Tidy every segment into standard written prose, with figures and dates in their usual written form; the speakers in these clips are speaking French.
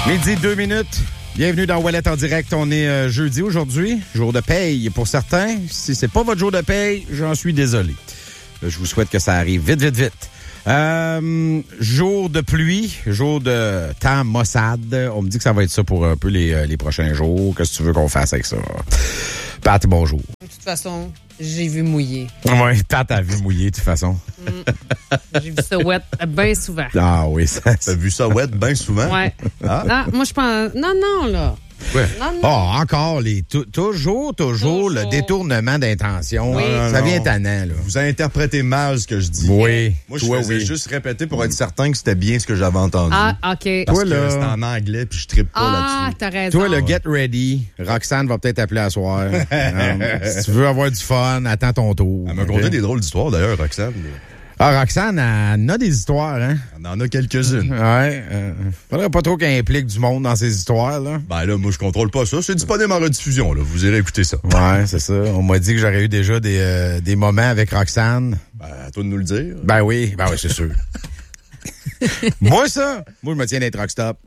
Midi, 2 minutes. Bienvenue dans Ouellet en direct. On est jeudi aujourd'hui, jour de paye pour certains. Si c'est pas votre jour de paye, j'en suis désolé. Je vous souhaite que ça arrive vite, vite, vite. Jour de pluie, jour de temps maussade. On me dit que ça va être ça pour un peu les prochains jours. Qu'est-ce que tu veux qu'on fasse avec ça? Pat, bonjour. De toute façon, j'ai vu mouiller. Oui, Pat a vu mouiller de toute façon. J'ai vu ça wet bien souvent. Ah oui, ça. T'as vu ça wet bien souvent? Ouais. Ah. Non, moi, je pense... Non, là. Ouais. Non. Encore toujours le détournement d'intention. Oui. Ça vient tannant, là. Vous interprétez mal ce que je dis. Oui. Moi, je faisais juste répéter pour être certain que c'était bien ce que j'avais entendu. Ah, OK. Parce Toi, que là- c'est en anglais puis je trippe pas là-dessus. T'as raison. Toi, le get ready, Roxane va peut-être appeler à soir. Si tu veux avoir du fun, attends ton tour. Elle m'a conté des drôles d'histoires d'ailleurs, Roxane. Ah, Roxane, elle a des histoires, hein? On en a quelques-unes. Ouais. Faudrait pas trop qu'elle implique du monde dans ces histoires, là. Ben là, moi, je contrôle pas ça. C'est disponible en rediffusion, là. Vous irez écouter ça. Ouais, c'est ça. On m'a dit que j'aurais eu déjà des moments avec Roxane. Ben, à toi de nous le dire. Ben oui, c'est sûr. Moi, je me tiens d'être rockstop.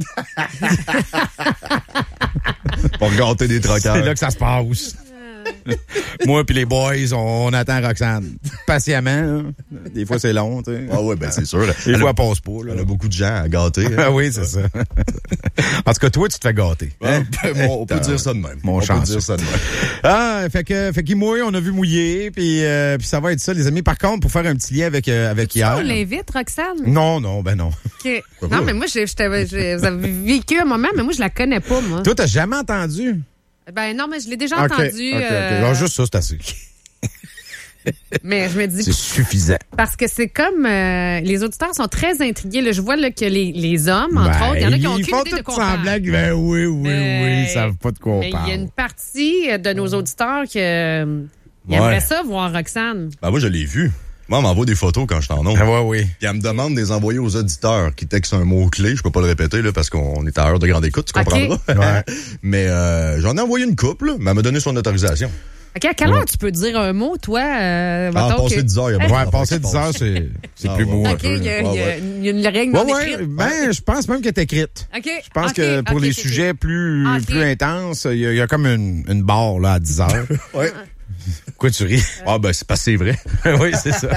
Pour gâter des troqueurs. C'est là que ça se passe. Moi puis les boys, on attend Roxane. Patiemment, là. Des fois, c'est long, tu sais. Ah ouais, ben c'est sûr. Des fois, elle passe pas, là. Elle a beaucoup de gens à gâter. Hein. Ah oui, c'est ça. En tout cas, toi, tu te fais gâter. Hein? On peut dire ça de même. Mon on peut chanceux. dire ça de même. Ah, fait qu'il mouille, on a vu mouiller, puis ça va être ça, les amis. Par contre, pour faire un petit lien avec hier. On l'invite, Roxane? Non, ben non. OK. Non, mais moi, vous avez vécu un moment, mais moi, je la connais pas, moi. Toi, t'as jamais entendu? Ben non, mais je l'ai déjà OK, entendu. OK. Alors, juste ça, c'est assez. Mais je me dis... C'est suffisant. Parce que c'est comme... les auditeurs sont très intrigués. Là, je vois là, que les hommes, entre autres, il y en a qui ont aucune idée de quoi on parle. semblant que, ben oui, ils savent pas de quoi on Mais parle. il y a une partie de nos auditeurs qui aimeraient ça, voir Roxane. Ben moi, je l'ai vu. Moi, elle m'envoie des photos quand je suis en ondes. Ah oui. Puis elle me demande de les envoyer aux auditeurs qui textent un mot-clé. Je peux pas le répéter là parce qu'on est à heure de grande écoute, tu comprendras. Ouais. Mais j'en ai envoyé une couple, mais elle m'a donné son autorisation. OK, à quelle heure tu peux dire un mot, toi? Passer 10 heures, il y a Ouais, passer 10 heures, c'est plus mou un OK, peu. il y a une règle Ouais, non écrite. ben, je pense même qu'elle est écrite. OK. Je pense que pour les sujets plus intenses, il y a comme une barre là à 10 heures. Ouais. Quoi, tu ris? Ah ben c'est parce que c'est vrai. Oui, c'est ça.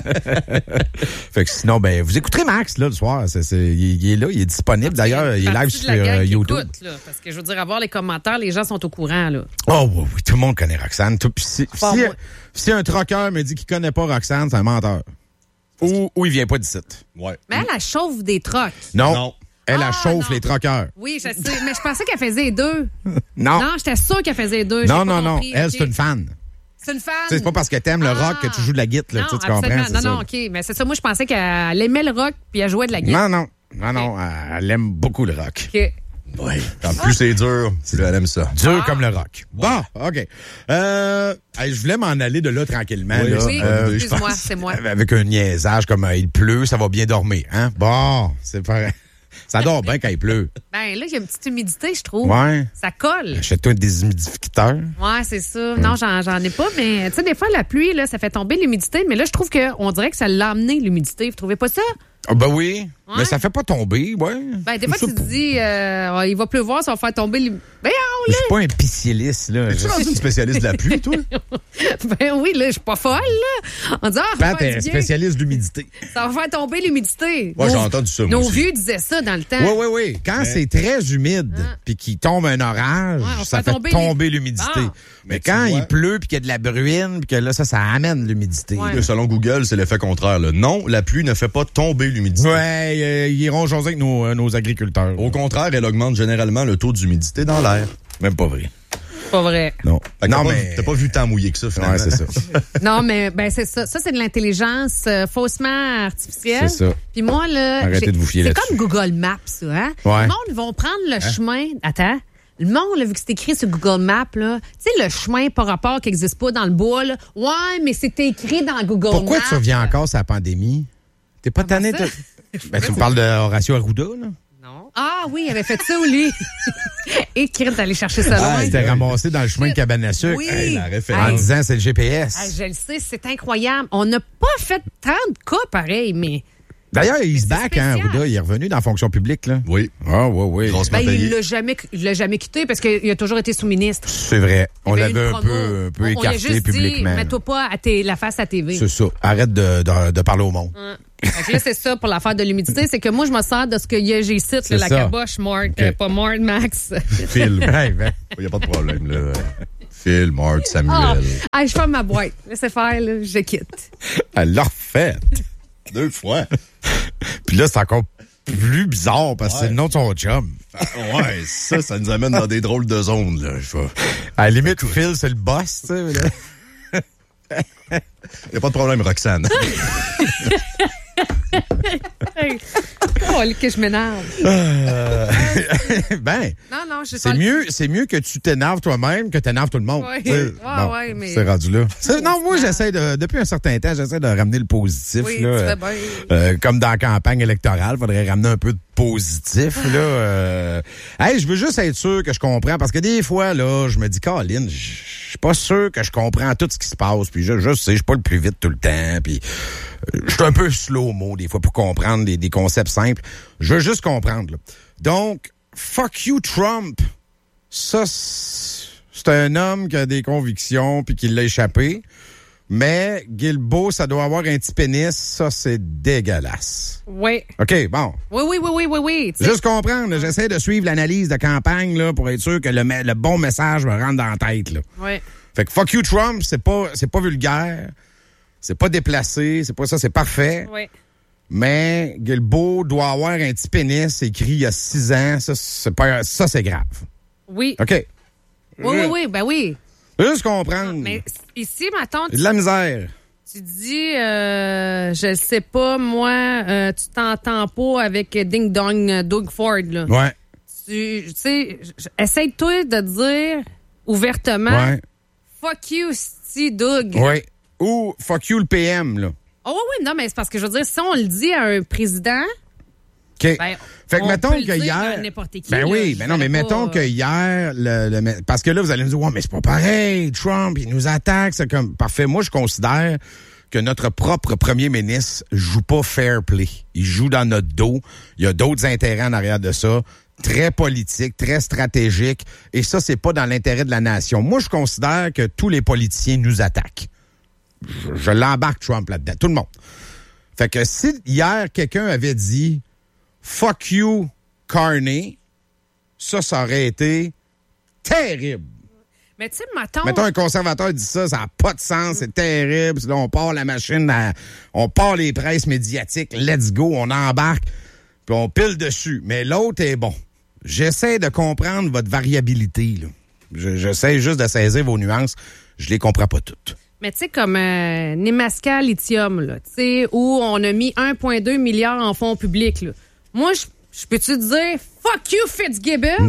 Fait que sinon, ben, vous écouterez Max, là, le soir. Il est là, il est disponible. D'ailleurs, il est live sur YouTube. Écoute, là, parce que je veux dire, avoir les commentaires, les gens sont au courant, là. Oh, oui, tout le monde connaît Roxane. moi. Si un troqueur me dit qu'il connaît pas Roxane, c'est un menteur. Ou il vient pas d'ici. Ouais. Mais elle chauffe des trocs. Non. Elle chauffe non. les troqueurs. Oui, je sais, mais je pensais qu'elle faisait les deux. Non. Non, j'étais sûre qu'elle faisait les deux. Non. Elle, OK. c'est une fan. C'est une fan. Tu sais, c'est pas parce que t'aimes le rock que tu joues de la guitare, là. Non, Tu comprends? absolument. C'est Non, ça. OK. Mais c'est ça, moi, je pensais qu'elle aimait le rock puis elle jouait de la guitare. Non. Elle aime beaucoup le rock. OK. Ouais. Quand plus c'est dur, plus elle aime ça. Dur comme le rock. Bon, OK. Je voulais m'en aller de là tranquillement. Oui, là. Oui, Je excuse-moi, pense, c'est moi. Avec un niaisage comme il pleut, ça va bien dormir. Hein? Bon, c'est pareil. Ça dort bien quand il pleut. Ben là, il y a une petite humidité, je trouve. Ouais. Ça colle. Achète-toi des humidificateurs. Ouais, c'est ça. Non, j'en ai pas, mais tu sais, des fois, la pluie, là, ça fait tomber l'humidité, mais là, je trouve qu'on dirait que ça l'a amené, l'humidité. Vous trouvez pas ça? Ah, ben oui. Ouais. Mais ça fait pas tomber, ouais. Ben, des fois, tu te dis, il va pleuvoir, ça va faire tomber l'humidité. Ben, Je suis pas un piscialiste, là. Es-tu rendu une spécialiste de la pluie, toi? ben oui, là, je suis pas folle, là. On dit, ça va Pat faire est du bien. spécialiste de l'humidité. Ça va faire tomber l'humidité. Moi, j'ai entendu ça, moi Nos aussi. vieux disaient ça dans le temps. Oui. Quand c'est très humide puis qu'il tombe un orage, on ça fait fait tomber l'humidité. Ah. Mais Mais tu quand vois- il pleut puis qu'il y a de la bruine puis que là, ça amène l'humidité. Ouais. Selon Google, c'est l'effet contraire. Là. Non, la pluie ne fait pas tomber l'humidité. Ouais, ils iront jaser avec nos agriculteurs. Au contraire, elle augmente généralement le taux d'humidité dans l'air. Même pas vrai. Pas vrai. Non. Fait que Non, t'as t'as pas vu tant mouillé que ça, finalement. Ouais, c'est ça. Non, mais ben c'est ça. Ça, c'est de l'intelligence faussement artificielle. C'est ça. Puis moi, là... Arrêtez de vous fier c'est là-dessus. comme Google Maps, ça, hein? Ouais. Le monde, ils vont prendre le chemin... Attends. Le monde, là, vu que c'est écrit sur Google Maps, là, tu sais, le chemin par rapport qui n'existe pas dans le bois, là. Ouais, mais c'est écrit dans Google Pourquoi Maps. tu reviens encore sur la pandémie? T'es pas tanné de... ça? Ben, tu me parles de Horacio Arruda, là? Non. Ah oui, il avait fait ça, lui. Et Krit d'aller chercher ça loin. Il s'était ramassé dans le chemin de cabane à sucre. Oui. Hey, la En référence. disant c'est le GPS. Ah, je le sais, c'est incroyable. On n'a pas fait tant de cas pareil, mais D'ailleurs, il se back, hein, spécial. Arruda. Il est revenu dans la fonction publique, là. Oui. Ah, oui. Grossement Ben, payé. il l'a jamais quitté parce qu'il a toujours été sous-ministre. C'est vrai. On Il y avait l'avait une un promo. peu On lui a écarté juste publiquement. dit, mets-toi pas la face à TV. C'est ça. Arrête de parler au monde. Fait que là, c'est ça pour l'affaire de l'humidité. C'est que moi, je me sers de ce que j'ai ici, C'est la ça. caboche, Mart. OK. Pas Mart, Max. Phil. Ouais, ben. Il n'y a pas de problème, là. Phil, Mark, Ah, Samuel. hey, je ferme ma boîte. Laissez faire, là, je quitte. Elle l'a refait. 2 fois. Puis là, c'est encore plus bizarre parce que Ouais. c'est le nom de son chum. Ouais, ça nous amène dans des drôles de zones, là. À la limite, Phil, c'est le boss, tu sais. mais là. Il n'y a pas de problème, Roxane. Hey. Oh, que je m'énerve. Ben, Non, je c'est mieux que tu t'énerves toi-même que t'énerves tout le monde. Ouais. Tu sais, Ouais, ouais, mais- c'est rendu là. Non, moi, depuis un certain temps, j'essaie de ramener le positif. Oui, là, tu fais bien. comme dans la campagne électorale, faudrait ramener un peu de positif. Là, Hey, je veux juste être sûr que je comprends, parce que des fois, là, je me dis, Colin, je suis pas sûr que je comprends tout ce qui se passe, puis je sais, je suis pas le plus vite tout le temps, puis je suis un peu slow-mo des fois pour comprendre des concepts simples. Je veux juste comprendre. Là. Donc, fuck you, Trump. Ça, c'est un homme qui a des convictions puis qui l'a échappé. Mais Guilbeault, ça doit avoir un petit pénis. Ça, c'est dégueulasse. Oui. OK, bon. Oui. Tu sais, Juste comprendre. là, j'essaie de suivre l'analyse de campagne là, pour être sûr que le bon message me rentre dans la tête. Là. ouais. Fait que fuck you, Trump, c'est pas vulgaire. C'est pas déplacé. C'est pas ça, c'est parfait. Oui. Mais Guilbeault doit avoir un petit pénis écrit il y a 6 ans. Ça, c'est grave. Oui. OK. Oui, ben oui. Juste comprendre. Mais ici, maintenant, De la misère. tu dis, je sais pas, moi, tu t'entends pas avec Ding Dong Doug Ford, là. Ouais. Tu sais, essaye-toi de dire ouvertement, Ouais. fuck you, sti Doug. Ouais. Ou fuck you le PM, là. Oh oui, non, mais c'est parce que je veux dire, si on le dit à un président, OK. ben, Fait que on mettons peut le que dire hier. à n'importe qui, Ben là, oui, je ben non, mais verrais mettons pas, que hier, parce que là, vous allez me dire, ouais, mais c'est pas pareil, Trump, il nous attaque, c'est comme. Parfait. Moi, je considère que notre propre premier ministre joue pas fair play. Il joue dans notre dos. Il y a d'autres intérêts en arrière de ça. Très politique, très stratégique. Et ça, c'est pas dans l'intérêt de la nation. Moi, je considère que tous les politiciens nous attaquent. Je l'embarque Trump là-dedans. Tout le monde. Fait que si hier, quelqu'un avait dit fuck you, Carney, ça aurait été terrible. Mais tu sais, Mettons un conservateur dit ça n'a pas de sens, c'est terrible. Là, on part la machine, on part les presses médiatiques, let's go, on embarque, puis on pile dessus. Mais l'autre est bon. J'essaie de comprendre votre variabilité. Là. J'essaie juste de saisir vos nuances. Je les comprends pas toutes. Mais tu sais, comme Nemaska Lithium, là, tu sais, où on a mis 1,2 milliard en fonds publics, là. Moi, je peux-tu dire fuck you, Fitzgibbon?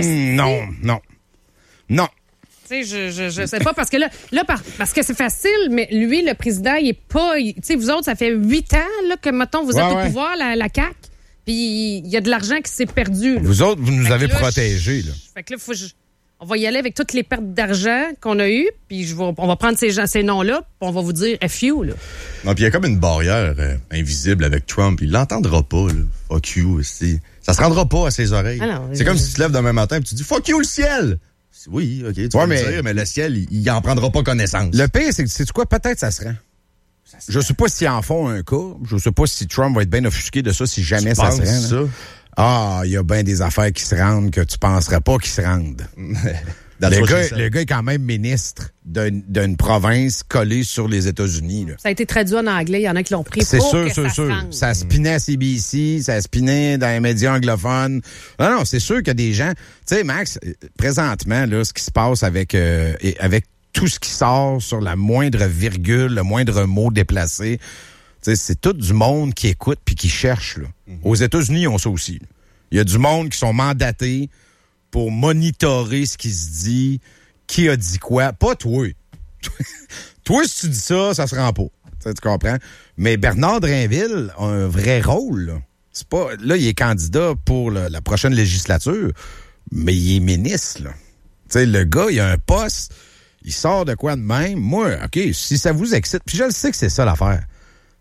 Non. Tu sais, je sais pas, parce que là parce que c'est facile, mais lui, le président, il est pas... Tu sais, vous autres, ça fait 8 ans là, que, mettons, vous êtes au pouvoir, la CAQ, puis il y a de l'argent qui s'est perdu. Là. Vous autres, vous nous Fait avez que là, protégés. Là. Fait que là, on va y aller avec toutes les pertes d'argent qu'on a eues, puis on va prendre ces noms-là, puis on va vous dire FU, là. Non, puis il y a comme une barrière invisible avec Trump. Il l'entendra pas, là. Fuck you, aussi. Ça se rendra pas à ses oreilles. Alors, c'est comme si tu te lèves demain matin et tu dis fuck you le ciel. Oui, OK, tu vas me dire, mais le ciel, il en prendra pas connaissance. Le pire, c'est que, sais-tu quoi? Peut-être ça se rend. Je sais pas s'ils en font un cas. Je sais pas si Trump va être bien offusqué de ça si jamais ça se rend. Ça? Ah, il y a bien des affaires qui se rendent que tu penserais pas qu'ils se rendent. Le gars est quand même ministre d'une province collée sur les États-Unis. Là. Ça a été traduit en anglais. Il y en a qui l'ont pris C'est pour sûr, que ça se rende. Ça spinait à CBC, ça spinait dans les médias anglophones. Non, c'est sûr qu'il y a des gens... Tu sais, Max, présentement, là, ce qui se passe avec tout ce qui sort sur la moindre virgule, le moindre mot déplacé, c'est tout du monde qui écoute puis qui cherche. Là. Aux États-Unis, on ça aussi. Il y a du monde qui sont mandatés pour monitorer ce qui se dit, qui a dit quoi. Pas toi. Toi, si tu dis ça, ça se rend pas. Tu comprends? Mais Bernard Drinville a un vrai rôle. Là. C'est pas, là, il est candidat pour la prochaine législature, mais il est ministre. Là. T'sais, le gars, il a un poste, il sort de quoi de même. Moi, OK, si ça vous excite, puis je le sais que c'est ça l'affaire.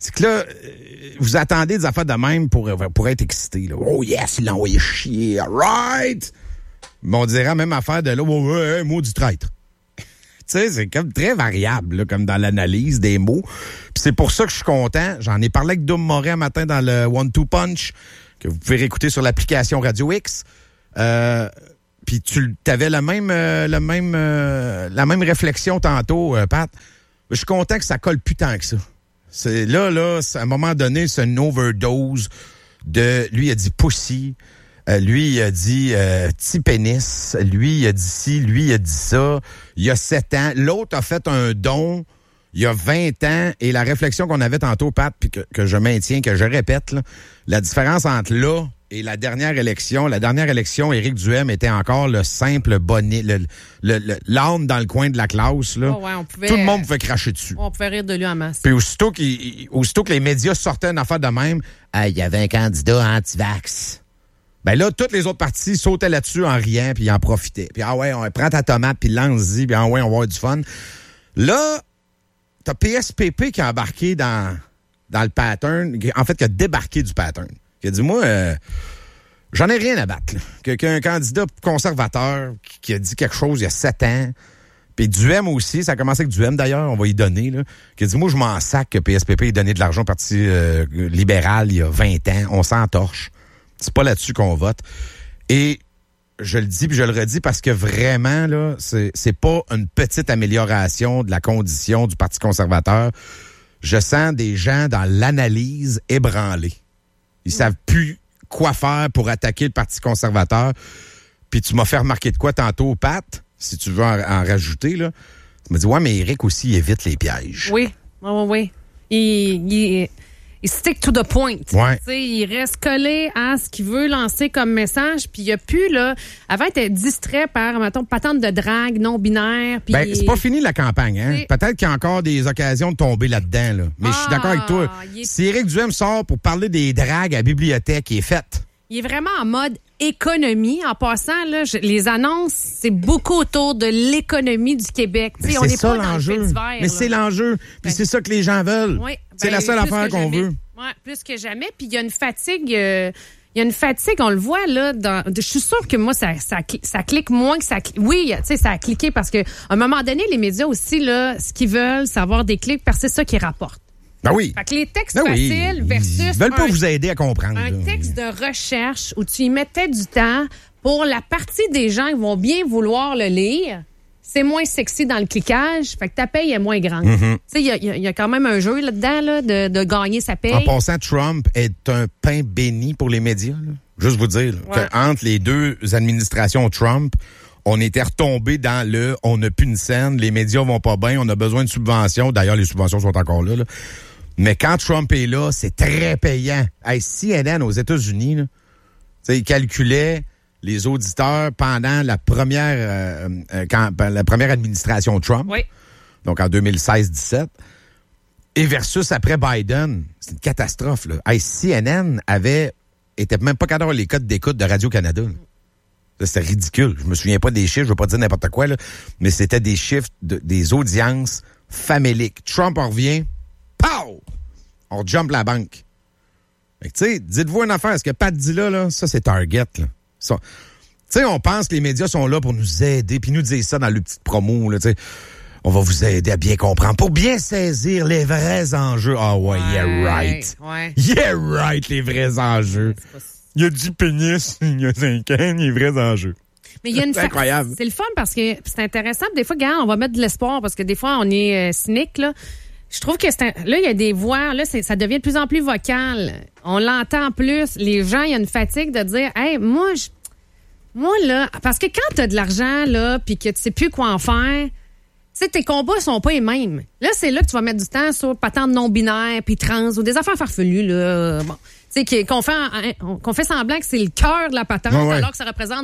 c'est que là, vous attendez des affaires de même pour être excité. Là. Oh yes, il l'a envoyé chier, all right! Mais on dirait la même affaire de là, ouais, maudit traître. Tu sais, c'est comme très variable, là, comme dans l'analyse des mots. Puis c'est pour ça que je suis content. J'en ai parlé avec Dom Moret un matin dans le One-Two Punch, que vous pouvez réécouter sur l'application Radio X. Puis tu avais la même réflexion tantôt, Pat. Je suis content que ça colle plus tant que ça. C'est là, à un moment donné, c'est une overdose de... Lui, il a dit pussy. Lui, il a dit petit pénis. Lui, il a dit ci. Lui, il a dit ça. Il y a 7 ans. L'autre a fait un don il y a 20 ans. Et la réflexion qu'on avait tantôt, Pat, puis que je maintiens, que je répète, là, la différence entre là et la dernière élection, Éric Duhem était encore le simple bonnet, l'âne dans le coin de la classe. Là. Oh ouais, tout le monde pouvait cracher dessus. On pouvait rire de lui en masse. Puis aussitôt que les médias sortaient une affaire de même, il y avait un candidat anti-vax. Ben là, toutes les autres partis sautaient là-dessus en riant, puis ils en profitaient. Puis on prend ta tomate, puis lance-y, puis on va avoir du fun. Là, t'as PSPP qui a embarqué dans le pattern, en fait, qui a débarqué du pattern. Qui a dit, moi, j'en ai rien à battre. Qu'un candidat conservateur qui a dit quelque chose il y a 7 ans, puis Duhem aussi, ça a commencé avec Duhem d'ailleurs, on va y donner, là, qui a dit, moi, je m'en sac que PSPP ait donné de l'argent au Parti libéral il y a 20 ans, on s'entorche. C'est pas là-dessus qu'on vote. Et je le dis puis je le redis parce que vraiment, là, c'est pas une petite amélioration de la condition du Parti conservateur. Je sens des gens dans l'analyse ébranlés. Ils savent plus quoi faire pour attaquer le Parti conservateur. Puis tu m'as fait remarquer de quoi tantôt, Pat, si tu veux en rajouter, là. Tu m'as dit, ouais, mais Éric aussi, il évite les pièges. Oui. Il stick to the point. Ouais. Il reste collé à ce qu'il veut lancer comme message. Puis il n'y a plus, là... Avant, il était distrait par, mettons, patente de drague non-binaire. Puis c'est pas fini la campagne, hein? Peut-être qu'il y a encore des occasions de tomber là-dedans, là. Mais je suis d'accord avec toi. Si Éric Duhem sort pour parler des dragues à la bibliothèque, il est fait. Il est vraiment en mode économie. En passant, là, les annonces, c'est beaucoup autour de l'économie du Québec. Mais on n'est pas dans l'enjeu. Le fait divers, mais c'est l'enjeu. Puis c'est ça que les gens veulent. Oui, c'est la seule affaire qu'on veut. Oui, plus que jamais. Puis il y a une fatigue. Il y a une fatigue, on le voit là. Je suis sûre que moi, ça clique moins que ça. Oui, tu sais, ça a cliqué parce que à un moment donné, les médias aussi là, ce qu'ils veulent, c'est avoir des clics parce que c'est ça qui rapporte. Ben oui. Fait que les textes faciles versus... Ils veulent pas vous aider à comprendre. Un texte de recherche où tu y mettais du temps pour la partie des gens qui vont bien vouloir le lire, c'est moins sexy dans le cliquage, fait que ta paye est moins grande. Mm-hmm. Tu sais, il y a quand même un jeu là-dedans là, de gagner sa paye. En passant, Trump est un pain béni pour les médias. Là. Juste vous dire qu'entre les deux administrations Trump, on était retombé dans on n'a plus une scène, les médias vont pas bien, on a besoin de subventions. D'ailleurs, les subventions sont encore là. Mais quand Trump est là, c'est très payant. Hey, CNN aux États-Unis, là, il calculait les auditeurs pendant la première administration Trump. Oui. Donc en 2016-17. Et versus après Biden. C'est une catastrophe, là. Hey, CNN était même pas capable d'avoir les codes d'écoute de Radio-Canada. C'était ridicule. Je me souviens pas des chiffres, je veux pas dire n'importe quoi, là, mais c'était des chiffres des audiences faméliques. Trump en revient, pow! On jump la banque. Tu sais, dites-vous une affaire, ce que Pat dit là, ça c'est Target. Tu sais, on pense que les médias sont là pour nous aider, puis nous disent ça dans le petit promo, là, tu sais. On va vous aider à bien comprendre, pour bien saisir les vrais enjeux. Ah ouais, yeah right. Ouais. Yeah right, les vrais enjeux. Il y a du pénis, il y a 5 ans, les vrais enjeux. Mais il y a une incroyable. C'est le fun parce que c'est intéressant. Des fois, regarde, on va mettre de l'espoir parce que des fois, on est cynique, là. Je trouve que là, il y a des voix, là, ça devient de plus en plus vocal. On l'entend plus. Les gens, il y a une fatigue de dire, hey, moi, là, parce que quand t'as de l'argent, là, puis que tu sais plus quoi en faire, tu sais, tes combats sont pas les mêmes. Là, c'est là que tu vas mettre du temps sur patente non-binaire, puis trans, ou des affaires farfelues, là. Bon. Tu sais, qu'on fait semblant que c'est le cœur de la patente, alors que ça représente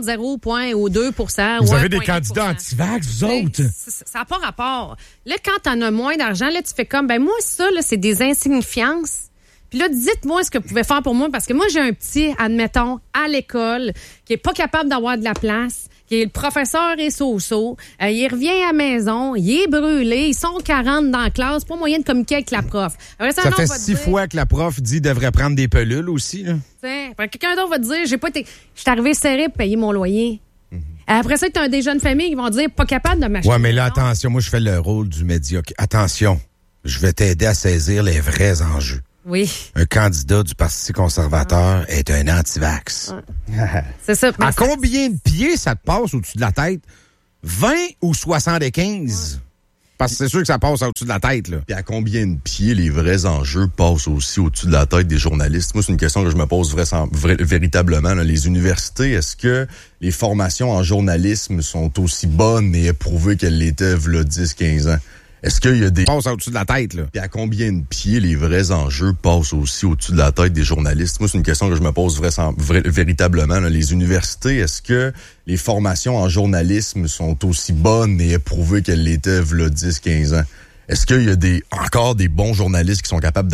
0,2%. Vous avez des candidats anti-vax, vous autres? Ça n'a pas rapport. Là, quand t'en as moins d'argent, là, tu fais comme, moi, ça, là, c'est des insignifiances. Puis là, dites-moi ce que vous pouvez faire pour moi, parce que moi, j'ai un petit, admettons, à l'école, qui est pas capable d'avoir de la place, qui est le professeur est so-so, il revient à la maison, il est brûlé, ils sont 40 dans la classe, pas moyen de communiquer avec la prof. Après, ça fait 6 fois que la prof dit devrait prendre des pelules aussi, là. Quelqu'un d'autre va te dire, je suis arrivé serré pour payer mon loyer. Après ça, tu as des jeunes familles qui vont dire, pas capable de m'acheter. Ouais, mais là, attention, moi, je fais le rôle du média. Attention, je vais t'aider à saisir les vrais enjeux. Oui. Un candidat du Parti conservateur est un anti-vax. C'est ça. À combien de pieds ça te passe au-dessus de la tête? 20 ou 75? Parce que c'est sûr que ça passe au-dessus de la tête, là. Puis à combien de pieds les vrais enjeux passent aussi au-dessus de la tête des journalistes? Moi, c'est une question que je me pose véritablement. Là. Les universités, est-ce que les formations en journalisme sont aussi bonnes et éprouvées qu'elles l'étaient v'là 10-15 ans? Est-ce qu'il y a des... passe au-dessus de la tête, là. Puis à combien de pieds les vrais enjeux passent aussi au-dessus de la tête des journalistes? Moi, c'est une question que je me pose véritablement. Là. Les universités, est-ce que les formations en journalisme sont aussi bonnes et éprouvées qu'elles l'étaient v'là 10-15 ans? Est-ce qu'il y a encore des bons journalistes qui sont capables